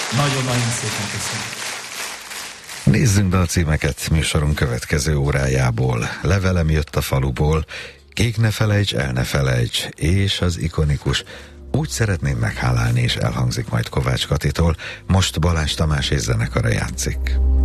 Nagyon-nagyon szépen köszönöm. Nézzünk dalcímeket műsorunk következő órájából. Levelem jött a faluból, Kék ne felejts, el ne felejts, és az ikonikus Úgy szeretném meghálálni, és elhangzik majd Kovács Katitól. Most Balázs Tamás és zenekara játszik.